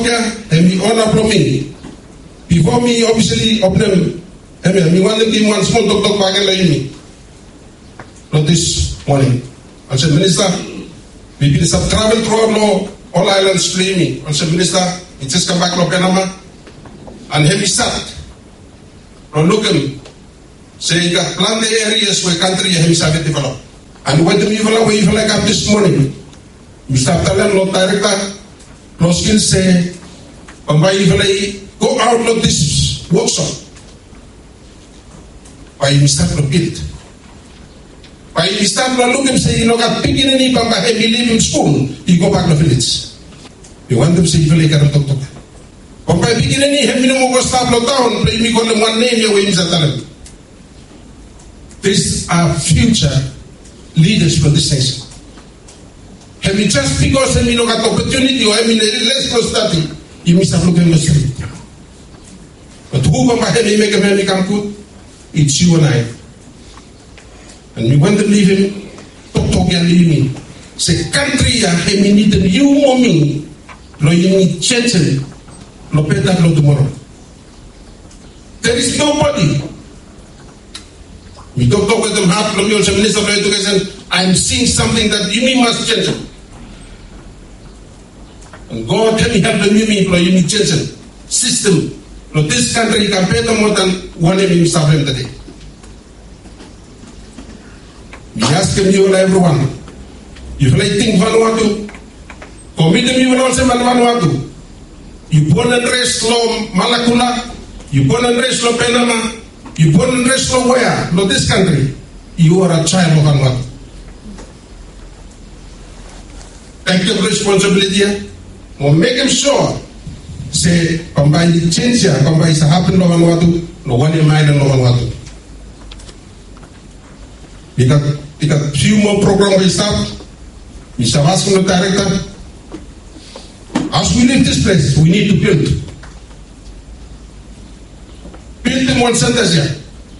here, and me honor from me. Before me, obviously, of them, me want to give one small talk back and let me. Not this morning. I said, Minister, we been some travel through all islands to me. I said, Minister, it just come back to Panama and heavy start. Now look at me. Say, you got plenty areas where country heavy start develop. And when the people are where you like up this morning, Mr. Talan, Lord Director, no skills say, go out of this workshop. Why Mr. to build? Why Mr. to look and say, you know, got picking any bamba heavy leaving school, you go back to the village. You want them to say, you like a talk. But by picking any heavy no more stop no town, play me call them one name your way, Mr. Talan. These are future leaders for this nation. Have you just because you know got opportunity or less prosperity, you miss a look in the street. But who can make a man come good? It's you and I. And we want to leave him, talk and leave me. Say country he need a new mommy, no you need change, no better no tomorrow. There is nobody. We talk with them half from your Minister of Education. I'm seeing something that you must change. And God can help the you need change system. No, this country can pay them more than one in suffering today. We ask you everyone. If I think Vanuatu, commit them you will also Vanuatu. You born and raised law Malakula, you born and raised law Panama, you born and raised law where? No, this country. You are a child of Vanuatu. Take your responsibility. Or make them sure. Say, combine the change here, combine the happen no Vanuatu, no one in mind and no Vanuatu. We got few more programs we start. Mr. Vasco, the director. As we leave this place, we need to build. Build in one sentence here.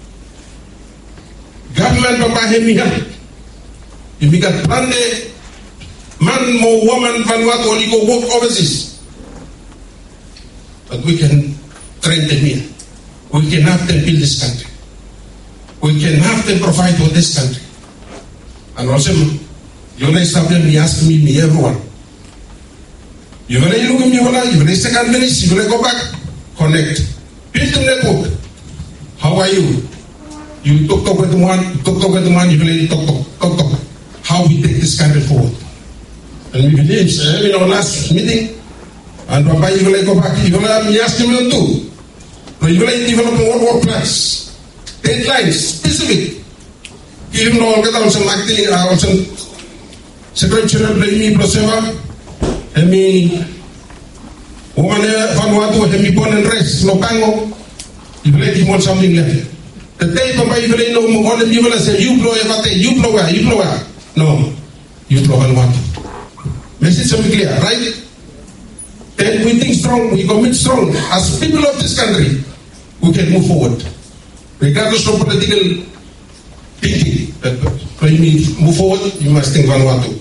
Government of Mahemi help. If we got plenty man, more woman, Vanuatu, only go work overseas. But we can train them here. We can have them build this country. We can have them provide for this country. And also, you know, something me ask me everyone. You will look at me, you will second minutes, you will go back, connect. Build the network. How are you? You talk with the one, you will talk. How we take this country forward. And we believe, in our last meeting, and Papa, you will go back, you will ask him too. But you will develop more work plans, deadlines, specific. Give him all get on some acting, some secretarial me procedure, and me, woman, Vanuatu, and me born and raised, no pango, you will give him something left. The day Papa, you will know more than you will say, you blow everything, you blow where? No, you blow Vanuatu. Message will be clear, right? Then we think strong, we commit strong. As people of this country, we can move forward. Regardless of political thinking. When you move forward, you must think Vanuatu.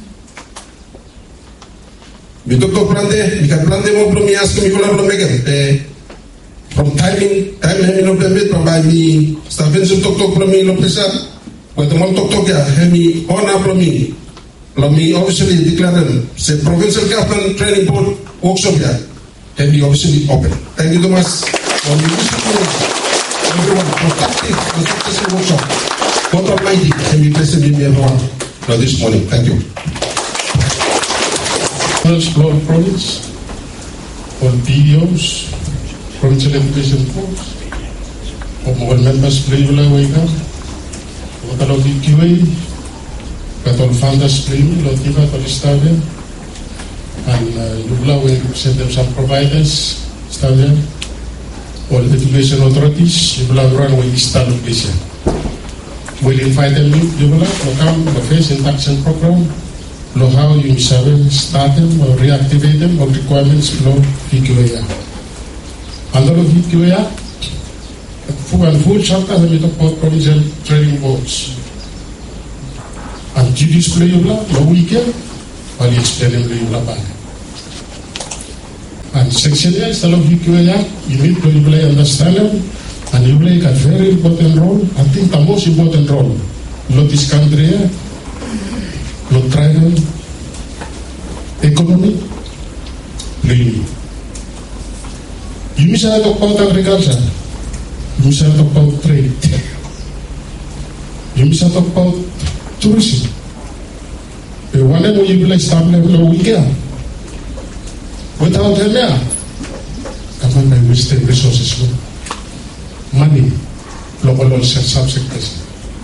We talk to Plante, we can Plante more from me, ask me what I'm making. From timing, no permit, but by me, Stavenson talk from me, no pressure. But the one talk, me honor from me. Let me obviously declare them. Say provincial government training board workshop here can be obviously open. Thank you so much for everyone protecting the successful workshop. God Almighty can be blessed in everyone for this morning. Thank you. First Lord Province, all PDOs, provincial education boards, all members play wake up, all of the QA. Katol founders play, Lotiva, Tolistavia, and Yubla will send them some providers, Stavia, all the education authorities, Yubla run with this style of this year. We'll invite them, Yubla, to come, the face induction program, know how you start them or reactivate them, or requirements flow VQA. Under the VQA, full chapter, we talk about provincial training boards. And you display your no weekend, while you explain the bank. section is the VQA. You need to play understand them, and you play a very important role. I think the most important role. Not this country, not tribal, economy, really. You miss out about agriculture. You miss out about trade. You miss out about tourism. Whenever you play establish no weekend. Without them, come on, by wasting resources, money, local subsectors.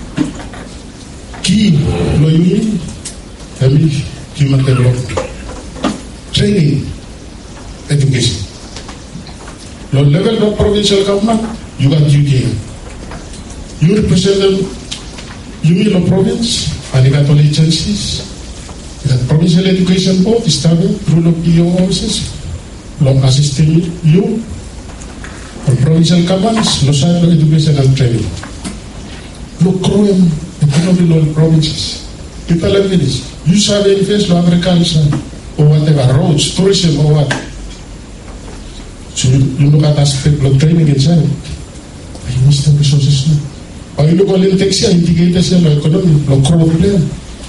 Key, loyalty, human development, training, education. Low level of provincial government, you got UKM. You represent them, you mean the province, and you got all agencies. The provincial education board is established through the PO offices, long assisting you, or provincial governments, no side of education and training. Look, growing economy in provinces. People like this, you have invest in agriculture or whatever, roads, tourism or what. So you look at aspect of training inside. You must have resources now. Or you look at the taxi indicators in the economy, no crowd there.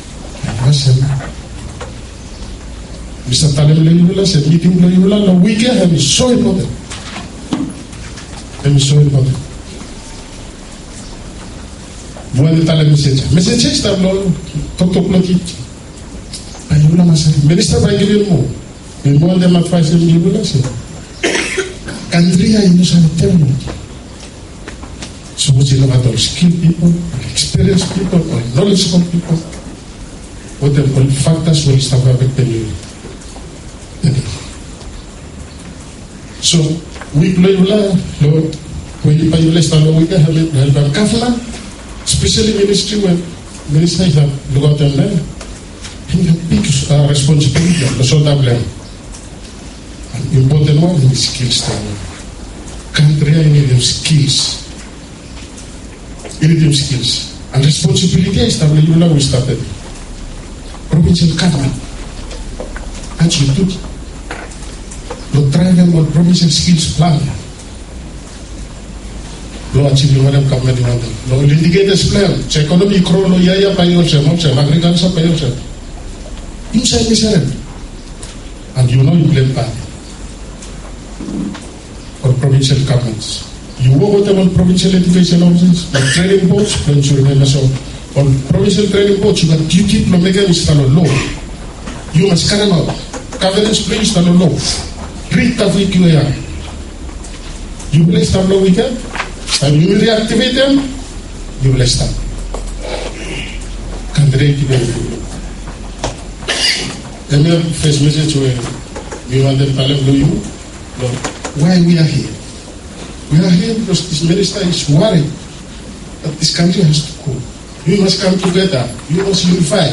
Mr. Talem Loyola said, meeting Loyola, no weekend is so important. It is so important. When the Talem message is that Lord, talk to Plotty. Loyola must Minister by giving more. In more than advice in Loyola said, Andrea, you must have tell me. So, what's it about skilled people, experienced people, or knowledgeable people? What the factors will start affecting you. So, we play Lord, when you pay less than we can have it, help Kafla, especially ministry when ministers have look out them there. He has big responsibility, the sort of blame. An important one is skills. Country, I need them skills. You need them skills. And responsibility is that we started. Provincial government. Actually, took the tribal or provincial skills plan. Lo achieve madam government in London. Lo indicators plan. Economy grow lo yaya payo se agriculture payo se. Inside Miserem. And you know you blame party. Or provincial governments. You work with them on provincial education offices, like training boards, don't you remember so? On provincial training boards, you got duty to make them law. You must carry out. Governance please stand on law. Read the VQA. You will stand no weekend, and you will reactivate them, you will stand. Can reactivate them. And my first message where we want them to tell you, why we are here. We are here because this minister is worried that this country has to go. You must come together. You must unify.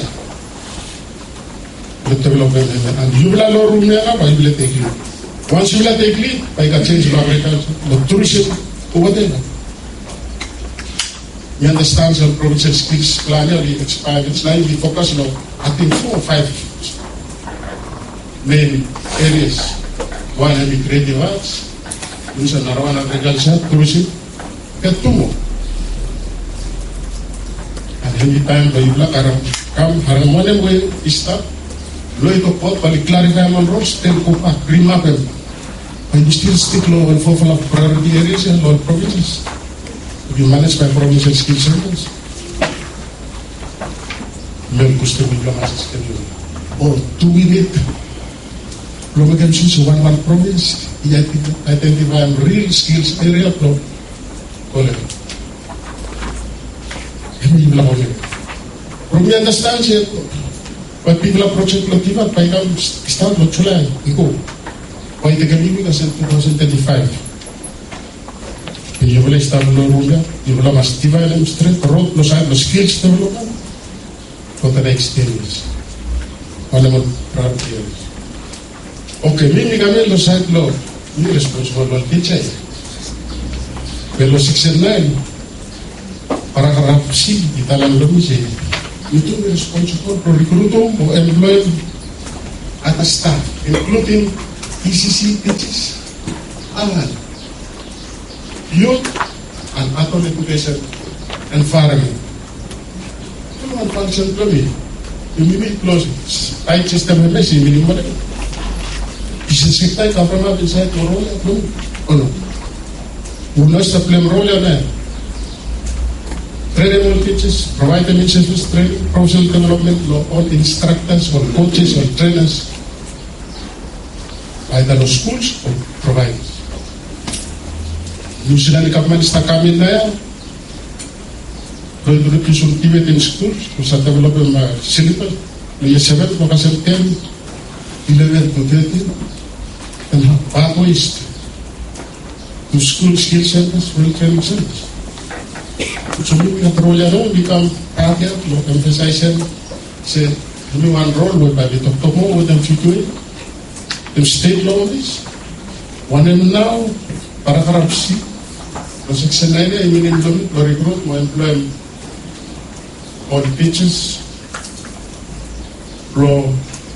And you will allow room there, but you will take lead. Once you will take lead, I can change the agriculture, the tourism, or whatever. We understand the provincial skills plan, the experiments, now we focus on, I think, 4 or 5 main areas. One is the creative arts, which is another one agriculture, tourism, get 2 more. And every time the black come, harmonium way is start. Loy to pot, but clarify on roads, then go back, remap them. But you still stick low and for priority areas and low provinces. You manage by provincial skill centers. Même cost of diplomacy schedule. Or do we need Logan choose one province? Identify real skills area from college. From you understand it. But people approach it Lotiva, by now start not July, we go. By the Gaming as in 2035. You will start no ruler, you will have divide straight road, no side, no skills development for the next 10 years. One of the priority areas. Okay, me Gamel, no side law, you responsible for teacher. Pero 69, para harap si, italang lumis itu responsible for recruiting or employing at a staff, including ECC teaches youth and adult education environment. One function to me. You need close. I just have a message. Is a sector government inside the role of no? Oh no. We must play role on that. Training all teachers, provide them incentives, training, professional development, all instructors, or coaches, or trainers, either the schools or providers. New Zealand government is coming there. Going to reduce activity in schools to start developing syllabus. Year 7, focus 10, 11 to 13, and pathways to school skill centers, real training centers. So we can become target, emphasizing, say, we want role with by the top more with them future. The state law is one and now, paragraph C, section 9, I mean, to recruit or employ all teachers, law,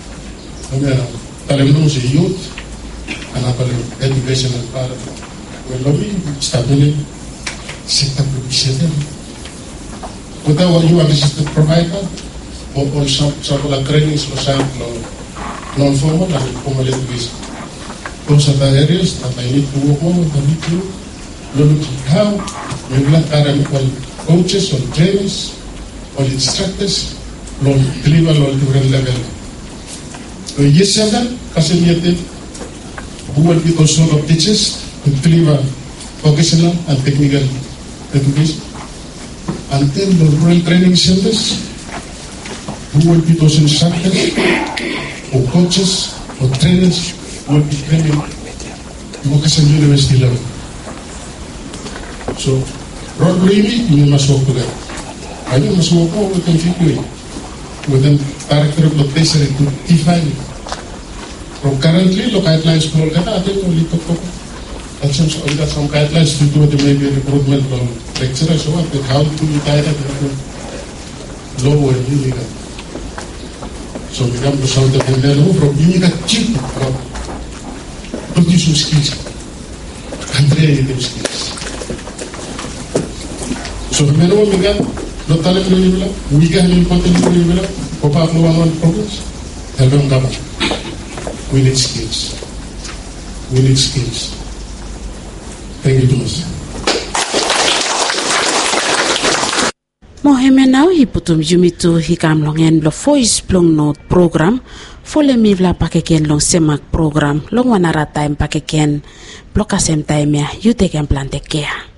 talent youth, and educational part of it. Well, lobby, stability. Sector provision. Whatever you are the provider, or some trainings for example, non-formal and formal education. Those are the areas that I need to work on. I need to look at how regular coaches or trainers or instructors deliver on different level. Year 7, Kasimiyate, who will be those sort of teachers to deliver vocational and technical education, and then the rural training centers, who will be those instructors, or coaches, or trainers, who will be training vocational university level. So, broadly, we must work together. I think we must work with them figure, with them director of location to define it. From currently, the guidelines for Kolkata, I think only talk about. And since we got some guidelines to do with maybe recruitment of lecturers, so how to retire at low and illegal. So we come to South of India from illegal cheap producing skills, country skills. So remember we got the talent we can important pop-up one progress, help them come. We need skills. We need skills. Thank you, Thomas. Mohemenau hiputum jumitu hikam longen lo voice plong note program fole mivla pakeken long semak program long wanara time pakeken blokasem time ya you take and plan take care.